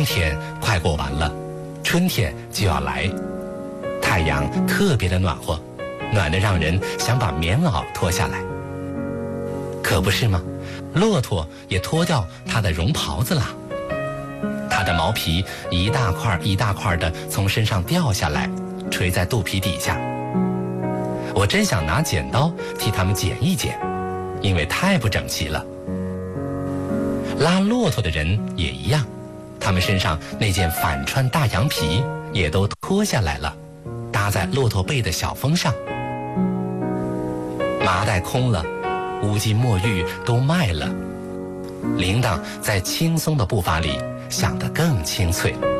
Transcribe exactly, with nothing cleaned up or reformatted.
天快过完了，春天就要来，太阳特别的暖和，暖得让人想把棉袄脱下来。可不是吗？骆驼也脱掉它的绒袍子了，它的毛皮一大块一大块的从身上掉下来，垂在肚皮底下。我真想拿剪刀替它们剪一剪，因为太不整齐了。拉骆驼的人也一样，他们身上那件反穿大羊皮也都脱下来了，搭在骆驼背的小峰上。麻袋空了，乌金墨玉都卖了，铃铛在轻松的步伐里响得更清脆。